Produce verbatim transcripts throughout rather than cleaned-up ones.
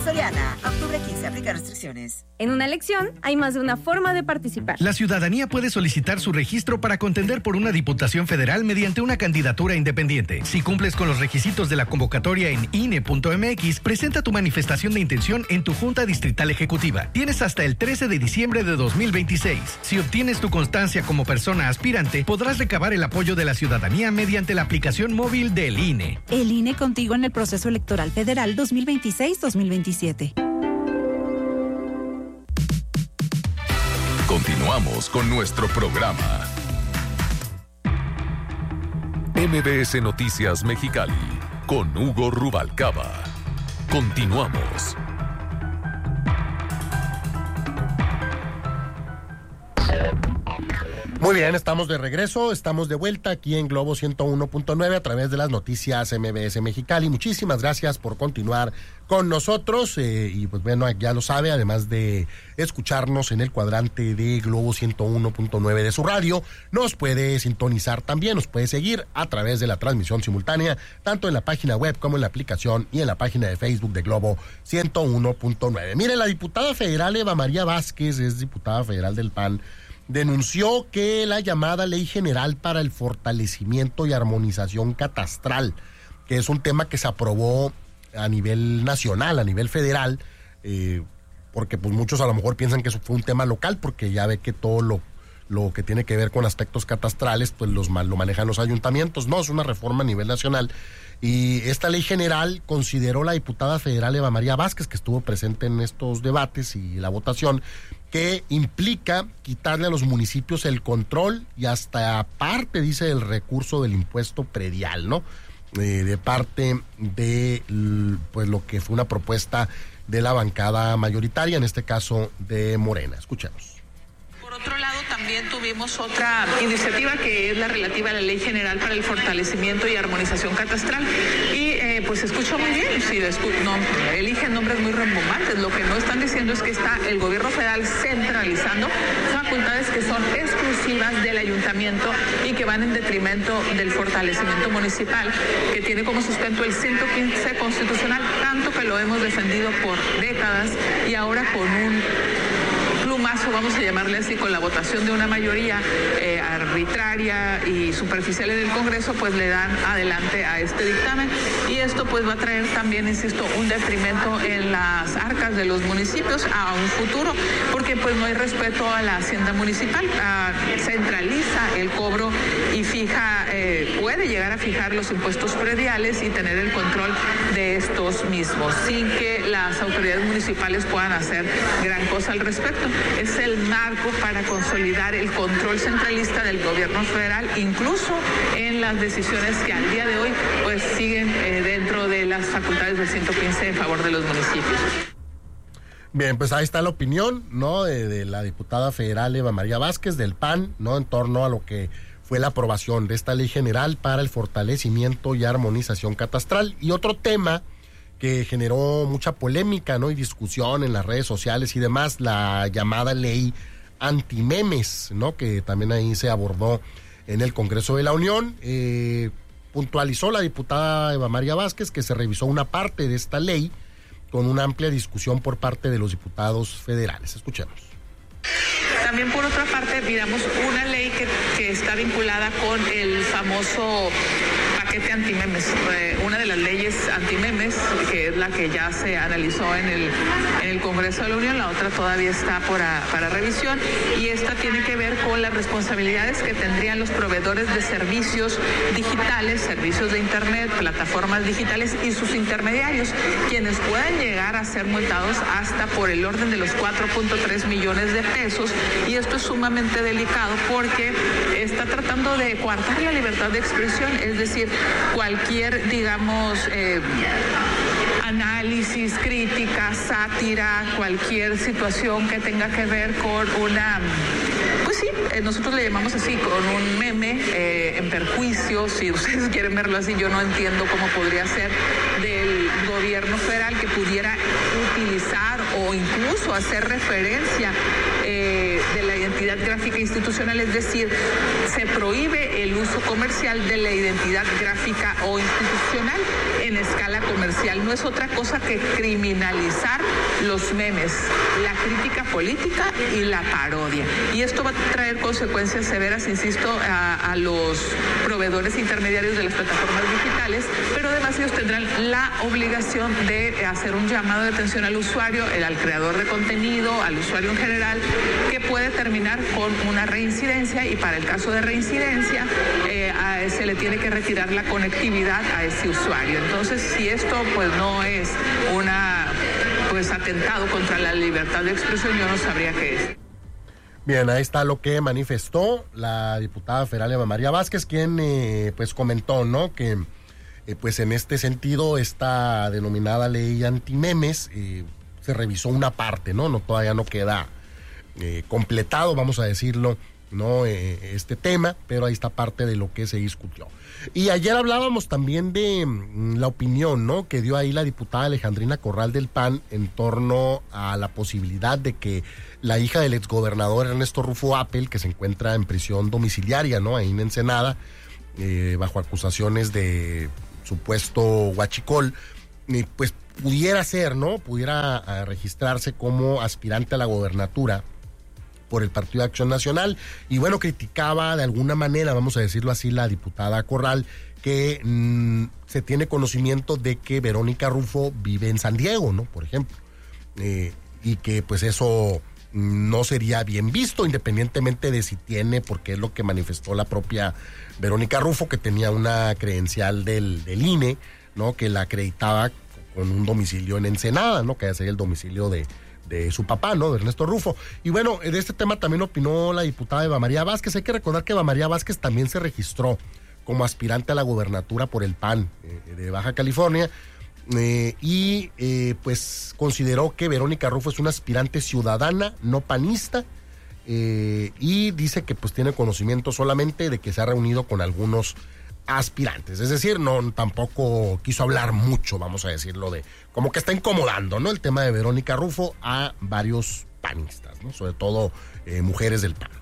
Soriana. Octubre quince, aplica restricciones. En una elección hay más de una forma de participar. La ciudadanía puede solicitar su registro para contender por una diputación federal mediante una candidatura independiente. Si cumples con los requisitos de la convocatoria en I N E punto M X, presenta tu manifestación de intención en tu Junta Distrital Ejecutiva. Tienes hasta el trece de diciembre de dos mil veintiséis. Si obtienes tu constancia como persona aspirante, podrás recabar el apoyo de la ciudadanía mediante la aplicación móvil del I N E. El I N E contigo en el proceso electoral federal dos mil veintiséis dos mil veintisiete. Continuamos con nuestro programa. M B S Noticias Mexicali con Hugo Rubalcaba. Continuamos. Muy bien, estamos de regreso, estamos de vuelta aquí en Globo ciento uno punto nueve a través de las noticias M B S Mexicali. Muchísimas gracias por continuar con nosotros eh, y pues bueno, ya lo sabe, además de escucharnos en el cuadrante de Globo ciento uno punto nueve de su radio, nos puede sintonizar también, nos puede seguir a través de la transmisión simultánea, tanto en la página web como en la aplicación y en la página de Facebook de Globo ciento uno punto nueve. Mire, la diputada federal Eva María Vázquez, es diputada federal del P A N, denunció que la llamada Ley General para el Fortalecimiento y Armonización Catastral, que es un tema que se aprobó a nivel nacional, a nivel federal, eh, porque pues muchos a lo mejor piensan que eso fue un tema local, porque ya ve que todo lo, lo que tiene que ver con aspectos catastrales, pues los, lo manejan los ayuntamientos. No, es una reforma a nivel nacional. Y esta ley general consideró la diputada federal Eva María Vázquez, que estuvo presente en estos debates y la votación, que implica quitarle a los municipios el control y hasta parte, dice, el recurso del impuesto predial, ¿no? Eh, de parte de pues lo que fue una propuesta de la bancada mayoritaria, en este caso de Morena. Escuchemos. Por otro lado, también tuvimos otra iniciativa que es la relativa a la Ley General para el Fortalecimiento y Armonización Catastral. Y eh, pues se escucha muy bien, si escu no, eligen nombres muy rembombantes. Lo que no están diciendo es que está el gobierno federal centralizando facultades que son exclusivas del ayuntamiento y que van en detrimento del fortalecimiento municipal, que tiene como sustento el ciento quince constitucional, tanto que lo hemos defendido por décadas y ahora con un plumazo, vamos a llamarle así, con la votación de una mayoría eh, arbitraria y superficial en el Congreso, pues le dan adelante a este dictamen y esto pues va a traer también, insisto, un detrimento en las arcas de los municipios a un futuro, porque pues no hay respeto a la hacienda municipal, a, centraliza el cobro y fija, eh, puede llegar a fijar los impuestos prediales y tener el control de estos mismos, sin que las autoridades municipales puedan hacer gran cosa al respecto. Es el marco para consolidar el control centralista del gobierno federal, incluso en las decisiones que al día de hoy pues siguen eh, dentro de las facultades del ciento quince en favor de los municipios. Bien, pues ahí está la opinión, ¿no?, de, de la diputada federal Eva María Vázquez del P A N, ¿no?, en torno a lo que fue la aprobación de esta Ley General para el Fortalecimiento y Armonización Catastral. Y otro tema que generó mucha polémica, ¿no?, y discusión en las redes sociales y demás, la llamada ley antimemes, ¿no?, que también ahí se abordó en el Congreso de la Unión. Eh, puntualizó la diputada Eva María Vázquez que se revisó una parte de esta ley con una amplia discusión por parte de los diputados federales. Escuchemos. También por otra parte miramos una ley que, que está vinculada con el famoso paquete antimemes, eh, una de las leyes antimemes, que es la que ya se analizó en el, en el Congreso de la Unión, la otra todavía está por a, para revisión, y esta tiene que ver con las responsabilidades que tendrían los proveedores de servicios digitales, servicios de internet, plataformas digitales y sus intermediarios, quienes puedan llegar a ser multados hasta por el orden de los cuatro punto tres millones de pesos, y esto es sumamente delicado porque está tratando de coartar la libertad de expresión, es decir, cualquier, digamos, eh, análisis, crítica, sátira, cualquier situación que tenga que ver con una, pues sí, eh, nosotros le llamamos así, con un meme eh, en perjuicio, si ustedes quieren verlo así, yo no entiendo cómo podría ser del gobierno federal que pudiera utilizar o incluso hacer referencia eh, de la identidad gráfica institucional, es decir, se prohíbe el uso comercial de la identidad gráfica o institucional en escala comercial. No es otra cosa que criminalizar los memes, la crítica política y la parodia. Y esto va a traer consecuencias severas, insisto, a, a los proveedores intermediarios de las plataformas digitales, pero además ellos tendrán la obligación de hacer un llamado de atención al usuario, el, al creador de contenido, al usuario en general, que puede terminar con una reincidencia, y para el caso de reincidencia eh, a, se le tiene que retirar la conectividad a ese usuario. Entonces, si esto pues no es una pues atentado contra la libertad de expresión, yo no sabría qué es. Bien, ahí está lo que manifestó la diputada federal Eva María Vázquez, quien eh, pues comentó, ¿no?, que eh, pues en este sentido esta denominada ley antimemes eh, se revisó una parte, ¿no? No todavía no queda eh, completado, vamos a decirlo, no eh, este tema, pero ahí está parte de lo que se discutió. Y ayer hablábamos también de mm, la opinión, ¿no?, que dio ahí la diputada Alejandrina Corral del P A N en torno a la posibilidad de que la hija del exgobernador Ernesto Rufo Appel, que se encuentra en prisión domiciliaria, ¿no?, ahí en Ensenada, eh, bajo acusaciones de supuesto huachicol, eh, pues pudiera ser, ¿no?, pudiera uh, registrarse como aspirante a la gobernatura por el Partido de Acción Nacional. Y bueno, criticaba de alguna manera, vamos a decirlo así, la diputada Corral, que mmm, se tiene conocimiento de que Verónica Rufo vive en San Diego, ¿no?, por ejemplo, eh, y que pues eso no sería bien visto, independientemente de si tiene, porque es lo que manifestó la propia Verónica Rufo, que tenía una credencial del, del I N E, ¿no?, que la acreditaba con un domicilio en Ensenada, ¿no?, que sería el domicilio de de su papá, ¿no?, de Ernesto Rufo. Y bueno, de este tema también opinó la diputada Eva María Vázquez. Hay que recordar que Eva María Vázquez también se registró como aspirante a la gobernatura por el P A N eh, de Baja California, eh, y eh, pues consideró que Verónica Rufo es una aspirante ciudadana, no panista, eh, y dice que pues tiene conocimiento solamente de que se ha reunido con algunos aspirantes, es decir, no tampoco quiso hablar mucho, vamos a decirlo, de como que está incomodando, ¿no?, el tema de Verónica Rufo a varios panistas, ¿no?, sobre todo eh, mujeres del P A N.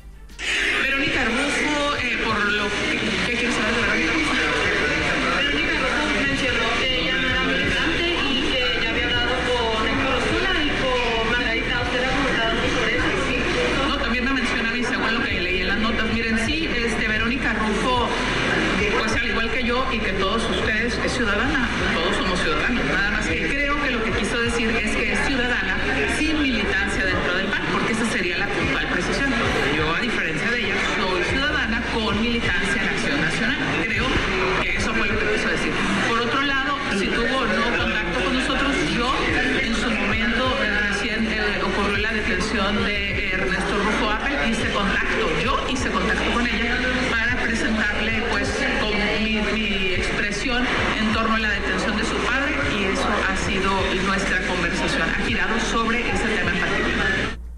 Verónica Rufo, eh, por lo que, ¿qué quieres saber de Verónica Rufo? Verónica Rufo mencionó que ella no era militante y que ya había hablado con Héctor Osuna y con Margarita. ¿Usted ha comentado sobre eso? Sí. No, también me mencionaba, y según lo que leí en las notas, miren, sí, este, Verónica Rufo, pues al igual que yo y que todos ustedes, es ciudadana, todos somos ciudadanos, nada más que creo que lo que quiso decir es que es ciudadana sin militancia dentro del P A N, porque esa sería la puntual precisión. Yo, a diferencia de ella, soy ciudadana con militancia en Acción Nacional. Creo que eso fue lo que quiso decir. Por otro lado, si tuvo o no contacto con nosotros, yo en su momento eh, recién eh, ocurrió la detención de Ernesto Rufo Appel, hice contacto, yo hice contacto con ella para presentarle pues con mi, mi expresión en torno a la detención de su padre, y eso ha sido nuestra conversación, ha girado sobre ese tema en particular.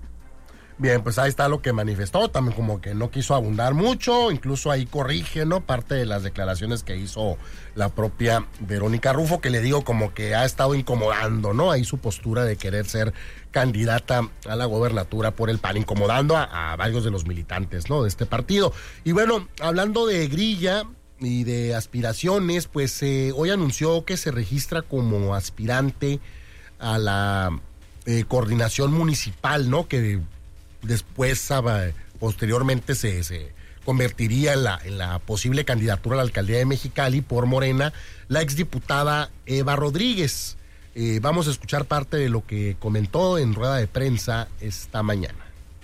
Bien, pues ahí está lo que manifestó, también como que no quiso abundar mucho, incluso ahí corrige, ¿no?, parte de las declaraciones que hizo la propia Verónica Rufo, que le digo como que ha estado incomodando, ¿no?, ahí su postura de querer ser candidata a la gobernatura por el P A N, incomodando a, a varios de los militantes, ¿no?, de este partido. Y bueno, hablando de grilla y de aspiraciones, pues eh, hoy anunció que se registra como aspirante a la eh, coordinación municipal, ¿no?, que después, posteriormente, se, se convertiría en la, en la posible candidatura a la alcaldía de Mexicali por Morena, la exdiputada Eva Rodríguez. Eh, vamos a escuchar parte de lo que comentó en rueda de prensa esta mañana.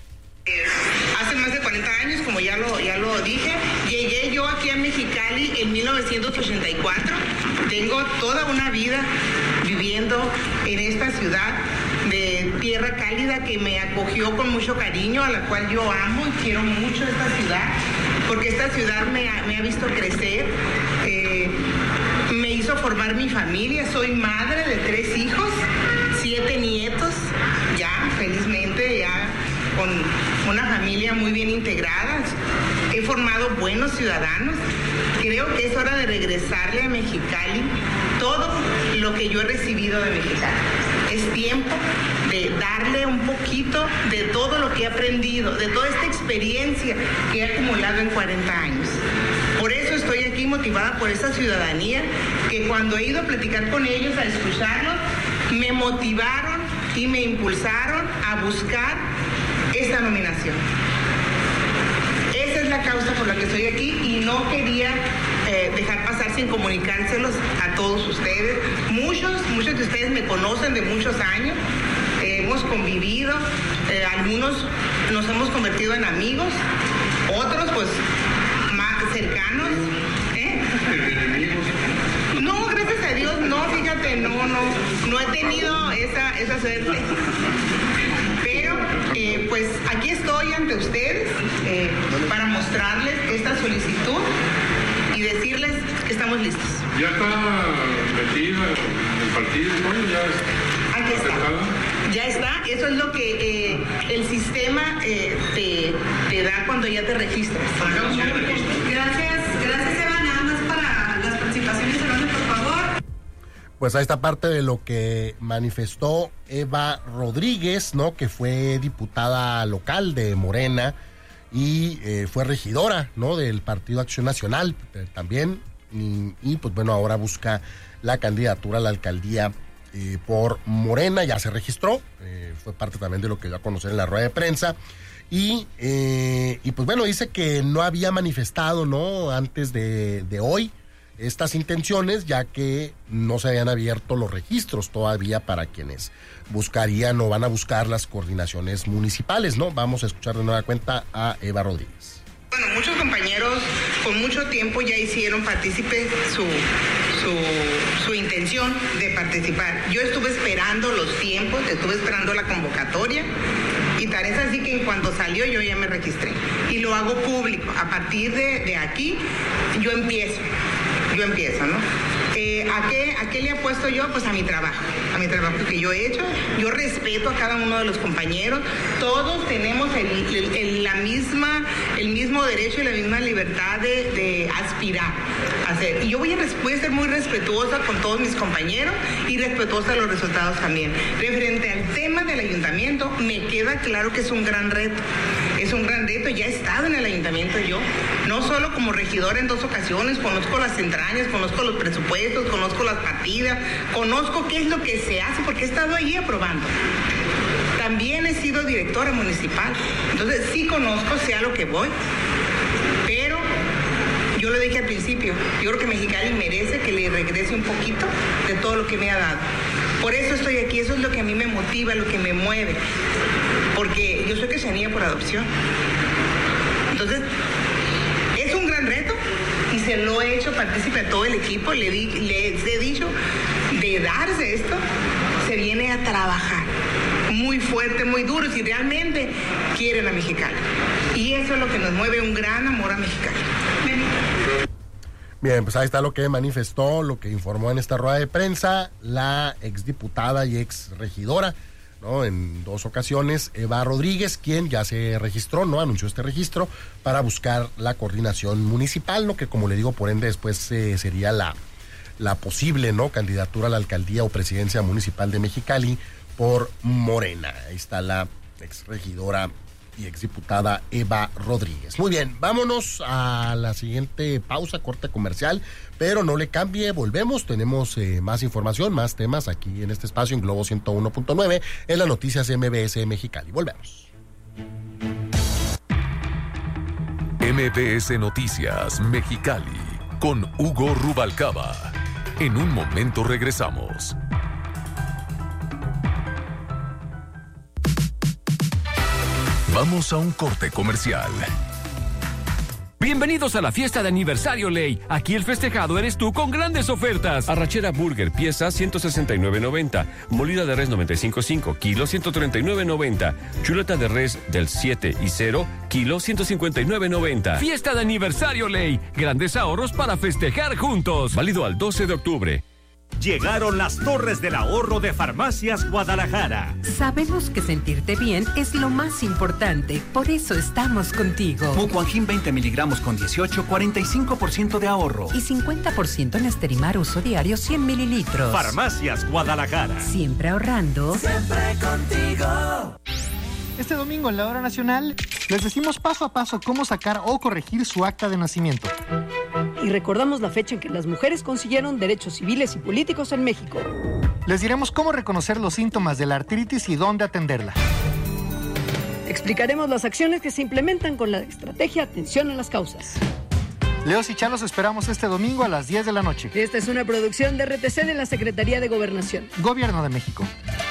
Hace más de cuarenta años, como ya lo, ya lo dije, llegué yo aquí a Mexicali en mil novecientos ochenta y cuatro. Tengo toda una vida viviendo en esta ciudad de tierra cálida que me acogió con mucho cariño, a la cual yo amo y quiero mucho esta ciudad, porque esta ciudad me ha, me ha visto crecer, eh, me hizo formar mi familia. Soy madre de tres hijos, siete nietos, ya felizmente, ya con una familia muy bien integrada. He formado buenos ciudadanos. Creo que es hora de regresarle a Mexicali todo lo que yo he recibido de Mexicali. Es tiempo de darle un poquito de todo lo que he aprendido, de toda esta experiencia que he acumulado en cuarenta años. Por eso estoy aquí motivada por esta ciudadanía que cuando he ido a platicar con ellos, a escucharlos, me motivaron y me impulsaron a buscar esta nominación. Esa es la causa por la que estoy aquí y no quería eh, dejar pasar sin comunicárselos a todos ustedes. Muchos, muchos de ustedes me conocen de muchos años, eh, hemos convivido, eh, algunos nos hemos convertido en amigos, otros pues más cercanos. ¿eh? No, gracias a Dios, no, fíjate, no, no, no he tenido esa, esa suerte. Pero, eh, pues, aquí estoy ante ustedes eh, para mostrarles esta solicitud y decirles que estamos listos. ¿Ya está metida en el partido? ¿No? ¿Ya está aquí está. aceptada? Ya está. Eso es lo que eh, el sistema eh, te, te da cuando ya te registras. Gracias, gracias Eva. Nada más para las participaciones, Eva, por favor. Pues a esta parte de lo que manifestó Eva Rodríguez, ¿no? Que fue diputada local de Morena y eh, fue regidora, ¿no? Del Partido Acción Nacional eh, también. Y, y pues bueno, ahora busca la candidatura a la alcaldía eh, por Morena. Ya se registró, eh, fue parte también de lo que dio a conocer en la rueda de prensa. Y, eh, y pues bueno, dice que no había manifestado, ¿no? Antes de, de hoy estas intenciones, ya que no se habían abierto los registros todavía para quienes buscarían o van a buscar las coordinaciones municipales, ¿no? Vamos a escuchar de nueva cuenta a Eva Rodríguez. Bueno, muchos compañeros con mucho tiempo ya hicieron partícipe su, su, su intención de participar. Yo estuve esperando los tiempos, estuve esperando la convocatoria y tal es así que en cuanto salió yo ya me registré y lo hago público. A partir de, de aquí yo empiezo. Yo empiezo, ¿no? Eh, ¿a qué, ¿A qué le apuesto yo? Pues a mi trabajo, a mi trabajo que yo he hecho. Yo respeto a cada uno de los compañeros. Todos tenemos el, el, el, la misma, el mismo derecho y la misma libertad de, de aspirar a hacer. Y yo voy a, voy a ser muy respetuosa con todos mis compañeros y respetuosa de los resultados también. Referente al tema del ayuntamiento, me queda claro que es un gran reto. Es un gran reto. Ya he estado en el ayuntamiento yo, no solo como regidora en dos ocasiones, conozco las entrañas, conozco los presupuestos, conozco las partidas, conozco qué es lo que se hace porque he estado allí aprobando. También he sido directora municipal, entonces sí conozco, sé a lo que voy, pero yo lo dije al principio, yo creo que Mexicali merece que le regrese un poquito de todo lo que me ha dado. Por eso estoy aquí, eso es lo que a mí me motiva, lo que me mueve, porque yo soy quechanía por adopción. Entonces, es un gran reto y se lo he hecho partícipe a todo el equipo, le di, les he dicho, de darse esto, se viene a trabajar muy fuerte, muy duro, si realmente quieren a Mexicali. Y eso es lo que nos mueve, un gran amor a Mexicali. Bien, pues ahí está lo que manifestó, lo que informó en esta rueda de prensa la exdiputada y ex regidora, ¿no? En dos ocasiones, Eva Rodríguez, quien ya se registró, ¿no? Anunció este registro para buscar la coordinación municipal, ¿no? Que como le digo, por ende después eh, sería la, la posible, ¿no? Candidatura a la alcaldía o presidencia municipal de Mexicali por Morena. Ahí está la ex regidora y exdiputada Eva Rodríguez. Muy bien, vámonos a la siguiente pausa, corte comercial, pero no le cambie, volvemos, tenemos eh, más información, más temas aquí en este espacio en Globo ciento uno punto nueve, en las noticias M B S Mexicali. Volvemos. M B S Noticias Mexicali con Hugo Rubalcaba. En un momento regresamos. Vamos a un corte comercial. Bienvenidos a la fiesta de aniversario Ley. Aquí el festejado eres tú con grandes ofertas. Arrachera Burger, pieza ciento sesenta y nueve noventa. Molida de res noventa y cinco punto cinco, kilo ciento treinta y nueve noventa. Chuleta de res del siete y cero, kilo ciento cincuenta y nueve noventa. Fiesta de aniversario Ley. Grandes ahorros para festejar juntos. Válido al doce de octubre. Llegaron las torres del ahorro de Farmacias Guadalajara. Sabemos que sentirte bien es lo más importante, por eso estamos contigo. Mucuangin veinte miligramos con dieciocho, cuarenta y cinco por ciento de ahorro. Y cincuenta por ciento en Esterimar uso diario cien mililitros. Farmacias Guadalajara. Siempre ahorrando. Siempre contigo. Este domingo en la Hora Nacional les decimos paso a paso cómo sacar o corregir su acta de nacimiento. Y recordamos la fecha en que las mujeres consiguieron derechos civiles y políticos en México. Les diremos cómo reconocer los síntomas de la artritis y dónde atenderla. Explicaremos las acciones que se implementan con la estrategia Atención a las Causas. Leos y Chá los esperamos este domingo a las diez de la noche. Esta es una producción de R T C de la Secretaría de Gobernación. Gobierno de México.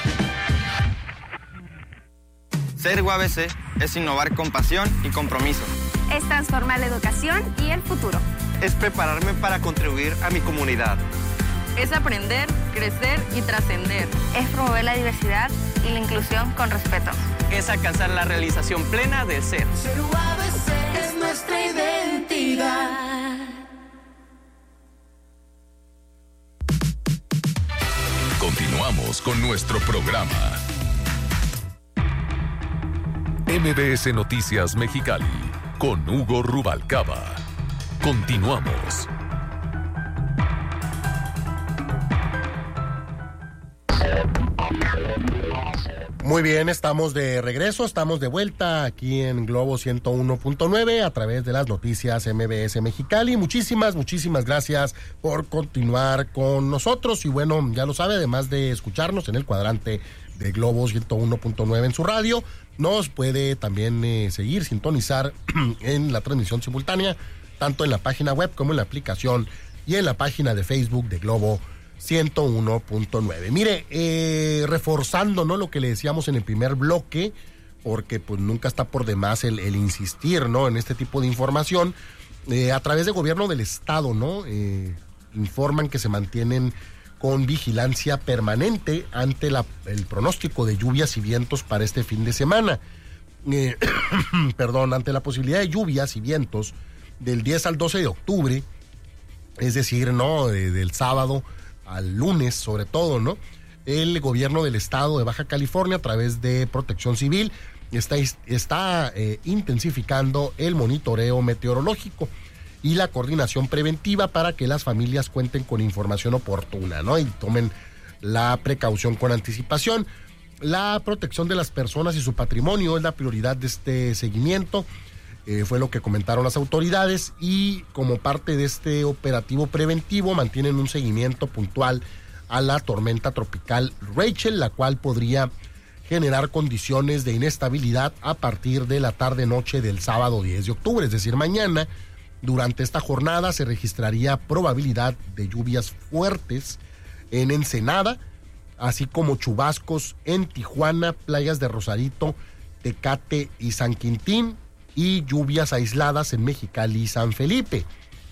Ser U A B C es innovar con pasión y compromiso. Es transformar la educación y el futuro. Es prepararme para contribuir a mi comunidad. Es aprender, crecer y trascender. Es promover la diversidad y la inclusión con respeto. Es alcanzar la realización plena del ser. Ser U A B C es nuestra identidad. Continuamos con nuestro programa. M B S Noticias Mexicali con Hugo Rubalcaba. Continuamos. Muy bien, estamos de regreso, estamos de vuelta aquí en Globo ciento uno punto nueve a través de las noticias M B S Mexicali. Muchísimas, muchísimas gracias por continuar con nosotros y bueno, ya lo sabe, además de escucharnos en el cuadrante de Globo ciento uno punto nueve en su radio, nos puede también eh, seguir, sintonizar en la transmisión simultánea, tanto en la página web como en la aplicación y en la página de Facebook de Globo ciento uno punto nueve. Mire, eh, reforzando, ¿no?, lo que le decíamos en el primer bloque, porque pues nunca está por demás el, el insistir, ¿no?, en este tipo de información, eh, a través del gobierno del estado, ¿no?, eh, informan que se mantienen con vigilancia permanente ante la, el pronóstico de lluvias y vientos para este fin de semana. Eh, perdón, ante la posibilidad de lluvias y vientos del diez al doce de octubre, es decir, ¿no?, de, del sábado al lunes, sobre todo, ¿no?, el gobierno del estado de Baja California, a través de Protección Civil, está, está eh, intensificando el monitoreo meteorológico y la coordinación preventiva para que las familias cuenten con información oportuna, ¿no?, y tomen la precaución con anticipación. La protección de las personas y su patrimonio es la prioridad de este seguimiento, eh, fue lo que comentaron las autoridades, y como parte de este operativo preventivo mantienen un seguimiento puntual a la tormenta tropical Rachel, la cual podría generar condiciones de inestabilidad a partir de la tarde-noche del sábado diez de octubre, es decir, mañana. Durante esta jornada se registraría probabilidad de lluvias fuertes en Ensenada, así como chubascos en Tijuana, playas de Rosarito, Tecate y San Quintín, y lluvias aisladas en Mexicali y San Felipe.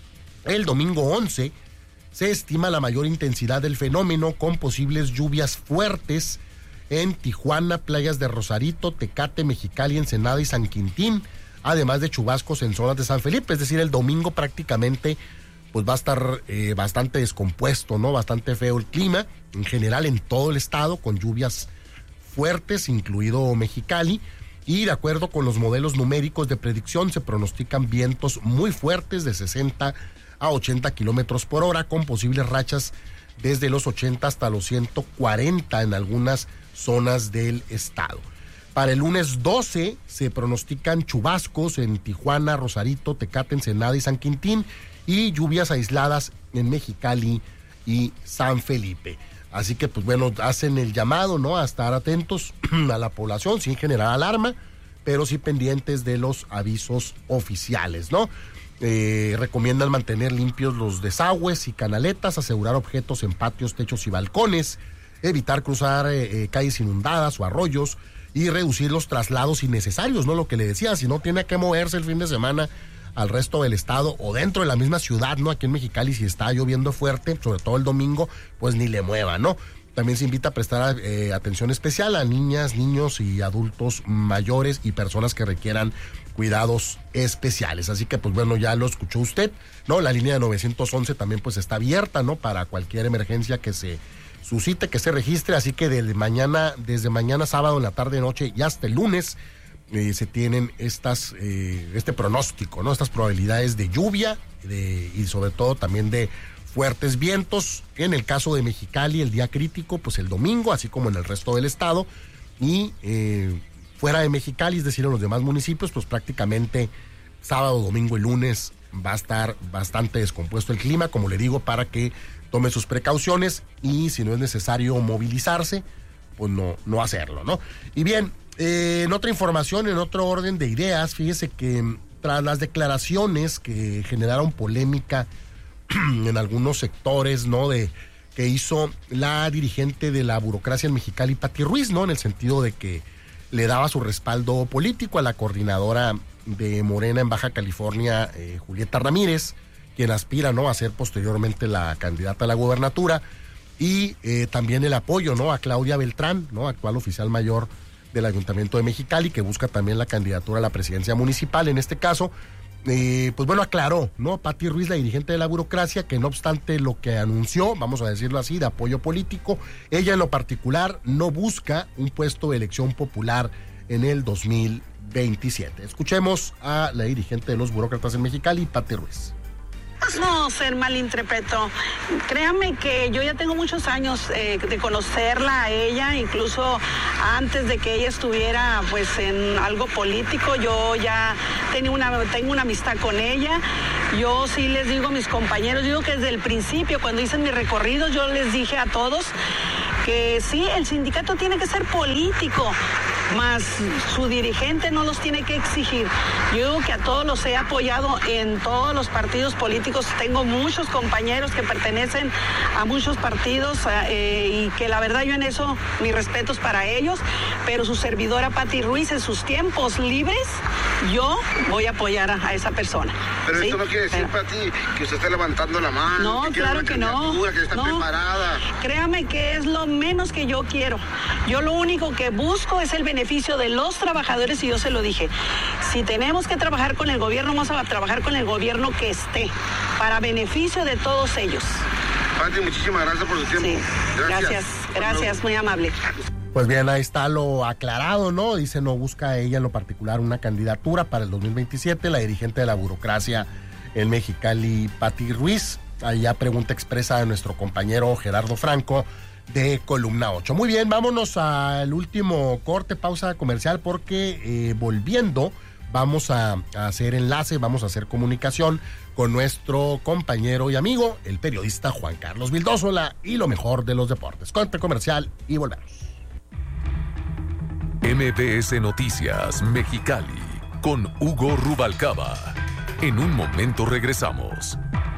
El domingo once se estima la mayor intensidad del fenómeno, con posibles lluvias fuertes en Tijuana, playas de Rosarito, Tecate, Mexicali, Ensenada y San Quintín, además de chubascos en zonas de San Felipe. Es decir, el domingo prácticamente pues va a estar eh, bastante descompuesto, ¿no? Bastante feo el clima, en general en todo el estado, con lluvias fuertes, incluido Mexicali, y de acuerdo con los modelos numéricos de predicción se pronostican vientos muy fuertes de sesenta a ochenta kilómetros por hora, con posibles rachas desde los ochenta hasta los ciento cuarenta en algunas zonas del estado. Para el lunes doce se pronostican chubascos en Tijuana, Rosarito, Tecate, Ensenada y San Quintín, y lluvias aisladas en Mexicali y San Felipe. Así que, pues bueno, hacen el llamado, ¿no?, a estar atentos a la población, sin generar alarma, pero sí pendientes de los avisos oficiales, ¿no? Eh, recomiendan mantener limpios los desagües y canaletas, asegurar objetos en patios, techos y balcones, evitar cruzar eh, calles inundadas o arroyos, y reducir los traslados innecesarios, ¿no? Lo que le decía, si no tiene que moverse el fin de semana al resto del estado o dentro de la misma ciudad, ¿no? Aquí en Mexicali, si está lloviendo fuerte, sobre todo el domingo, pues ni le mueva, ¿no? También se invita a prestar eh, atención especial a niñas, niños y adultos mayores y personas que requieran cuidados especiales. Así que pues bueno, ya lo escuchó usted, ¿no? La línea de nueve once también pues está abierta, ¿no? Para cualquier emergencia que se suscite, que se registre, así que desde mañana, desde mañana sábado en la tarde, noche y hasta el lunes eh, se tienen estas, eh, este pronóstico, ¿no? Estas probabilidades de lluvia de, y sobre todo también de fuertes vientos. En el caso de Mexicali, el día crítico, pues el domingo, así como en el resto del estado, y eh, fuera de Mexicali, es decir, en los demás municipios, pues prácticamente sábado, domingo y lunes va a estar bastante descompuesto el clima, como le digo, para que tome sus precauciones y si no es necesario movilizarse, pues no, no hacerlo, ¿no? Y bien, eh, en otra información, en otro orden de ideas, fíjese que tras las declaraciones que generaron polémica en algunos sectores, ¿no? De que hizo la dirigente de la burocracia en Mexicali, Pati Ruiz, ¿no? En el sentido de que le daba su respaldo político a la coordinadora de Morena en Baja California, eh, Julieta Ramírez, quien aspira, ¿no? A ser posteriormente la candidata a la gobernatura, y eh, también el apoyo, ¿no? A Claudia Beltrán, ¿no? Actual oficial mayor del Ayuntamiento de Mexicali, que busca también la candidatura a la presidencia municipal. En este caso, eh, pues bueno, aclaró, ¿no? Pati Ruiz, la dirigente de la burocracia, que no obstante lo que anunció, vamos a decirlo así, de apoyo político, ella en lo particular no busca un puesto de elección popular en el dos mil veintisiete. Escuchemos a la dirigente de los burócratas en Mexicali, Pati Ruiz. No ser malinterpreto. Créame que yo ya tengo muchos años eh, de conocerla a ella, incluso antes de que ella estuviera pues en algo político, yo ya tenía una, tengo una amistad con ella. Yo sí les digo a mis compañeros, digo que desde el principio, cuando hice mi recorrido, yo les dije a todos que sí, el sindicato tiene que ser político, más su dirigente no los tiene que exigir. Yo digo que a todos los he apoyado en todos los partidos políticos. Tengo muchos compañeros que pertenecen a muchos partidos eh, y que la verdad yo en eso, mis respetos para ellos, pero su servidora Pati Ruiz en sus tiempos libres, yo voy a apoyar a, a esa persona. Pero ¿sí? Esto no quiere decir, pero... Pati, que usted esté levantando la mano. No, que claro que no. Que está no. preparada. Créame que es lo menos que yo quiero. Yo lo único que busco es el beneficio de los trabajadores, y yo se lo dije. Si tenemos que trabajar con el gobierno, vamos a trabajar con el gobierno que esté, para beneficio de todos ellos. Pati, muchísimas gracias por su tiempo. Sí. Gracias, gracias, gracias, muy amable. Pues bien, ahí está lo aclarado, ¿no? Dice, no busca ella en lo particular una candidatura para el dos mil veintisiete, la dirigente de la burocracia en Mexicali, Pati Ruiz. Allá pregunta expresa de nuestro compañero Gerardo Franco de Columna ocho. Muy bien, vámonos al último corte, pausa comercial, porque eh, volviendo vamos a, a hacer enlace, vamos a hacer comunicación con nuestro compañero y amigo, el periodista Juan Carlos Vildósola, y lo mejor de los deportes. Corte comercial y volvemos. M B S Noticias Mexicali con Hugo Rubalcaba. En un momento regresamos.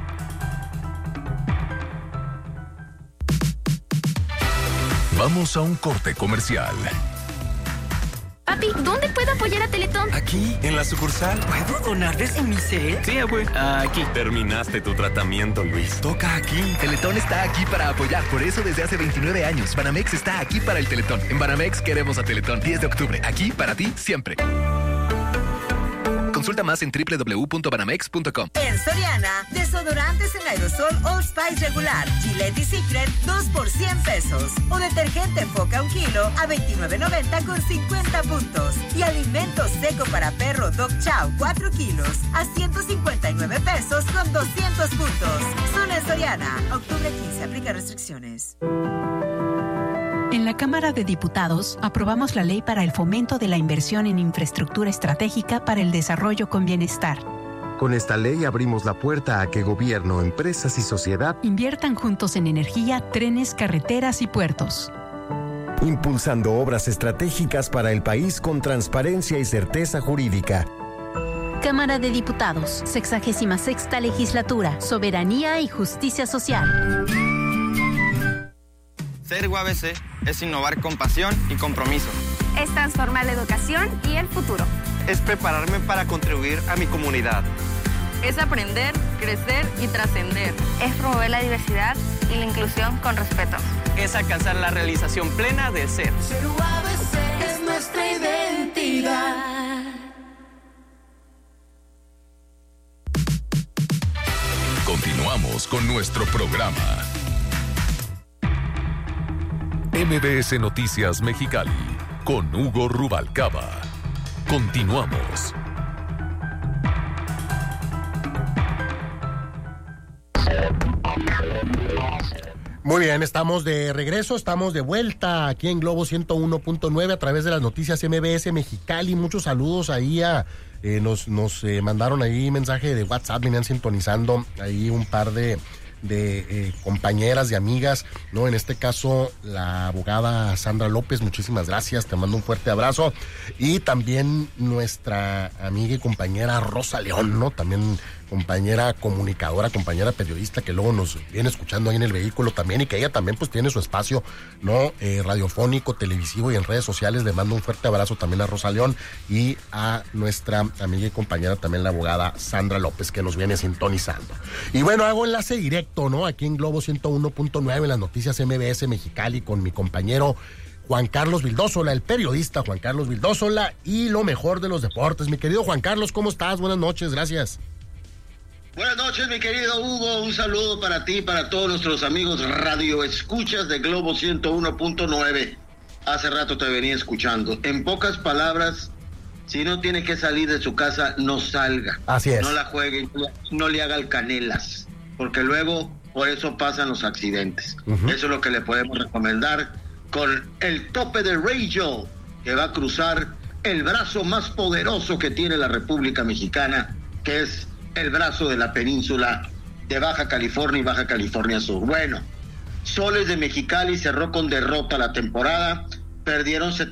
Vamos a un corte comercial. Papi, ¿dónde puedo apoyar a Teletón? Aquí, en la sucursal. ¿Puedo donarles en mi set? Sí, abue. Aquí. Terminaste tu tratamiento, Luis. Toca aquí. Teletón está aquí para apoyar. Por eso desde hace veintinueve años, Banamex está aquí para el Teletón. En Banamex queremos a Teletón. diez de octubre. Aquí para ti siempre. Consulta más en doble u doble u doble u punto banamex punto com. En Soriana, desodorantes en aerosol Old Spice regular, Gillette y Secret, dos por cien pesos. O detergente Foca un kilo a veintinueve noventa con cincuenta puntos. Y alimento seco para perro Dog Chow, cuatro kilos a ciento cincuenta y nueve pesos con doscientos puntos. Solo en Soriana. Octubre quince, aplica restricciones. En la Cámara de Diputados aprobamos la ley para el fomento de la inversión en infraestructura estratégica para el desarrollo con bienestar. Con esta ley abrimos la puerta a que gobierno, empresas y sociedad inviertan juntos en energía, trenes, carreteras y puertos. Impulsando obras estratégicas para el país con transparencia y certeza jurídica. Cámara de Diputados, sexagésima sexta legislatura, soberanía y justicia social. Ser U A B C es innovar con pasión y compromiso. Es transformar la educación y el futuro. Es prepararme para contribuir a mi comunidad. Es aprender, crecer y trascender. Es promover la diversidad y la inclusión con respeto. Es alcanzar la realización plena del ser. Ser U A B C es nuestra identidad. Continuamos con nuestro programa. M B S Noticias Mexicali con Hugo Rubalcaba. Continuamos. Muy bien, estamos de regreso, estamos de vuelta aquí en Globo ciento uno punto nueve a través de las noticias M B S Mexicali. Muchos saludos ahí a... Eh, nos nos eh, mandaron ahí mensaje de WhatsApp, venían sintonizando ahí un par de, de eh, compañeras y amigas, ¿no? En este caso, la abogada Sandra López, muchísimas gracias, te mando un fuerte abrazo. Y también nuestra amiga y compañera Rosa León, ¿no? También compañera comunicadora, compañera periodista que luego nos viene escuchando ahí en el vehículo también, y que ella también pues tiene su espacio, ¿no? Eh, radiofónico, televisivo y en redes sociales. Le mando un fuerte abrazo también a Rosa León y a nuestra amiga y compañera también la abogada Sandra López, que nos viene sintonizando. Y bueno, hago enlace directo, ¿no? Aquí en Globo ciento uno punto nueve, en las noticias M B S Mexicali, con mi compañero Juan Carlos Vildósola, el periodista Juan Carlos Vildósola, y lo mejor de los deportes. Mi querido Juan Carlos, ¿cómo estás? Buenas noches, gracias. Buenas noches, mi querido Hugo, un saludo para ti y para todos nuestros amigos radio escuchas de Globo ciento uno punto nueve. Hace rato te venía escuchando. En pocas palabras, si no tiene que salir de su casa, no salga. Así es. No la juegue, no le haga alcanelas, porque luego por eso pasan los accidentes. Uh-huh. Eso es lo que le podemos recomendar con el tope de Rachel, que va a cruzar el brazo más poderoso que tiene la República Mexicana, que es el brazo de la península de Baja California y Baja California Sur. Bueno, Soles de Mexicali cerró con derrota la temporada, perdieron